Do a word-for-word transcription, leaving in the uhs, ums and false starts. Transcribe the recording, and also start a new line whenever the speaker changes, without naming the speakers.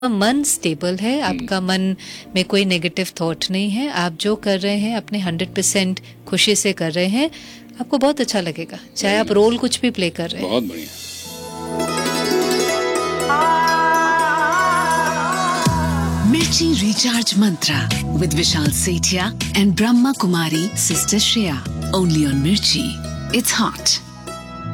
मन स्टेबल है, आपका मन में कोई नेगेटिव थॉट नहीं है, आप जो कर रहे हैं अपने हंड्रेड परसेंट खुशी से कर रहे हैं, आपको बहुत अच्छा लगेगा, चाहे आप रोल कुछ भी प्ले कर रहे हैं।
बहुत बढ़िया।
Mirchi Recharge Mantra with Vishal Sethia and Brahma Kumari Sister Shreya. Only on Mirchi. It's hot.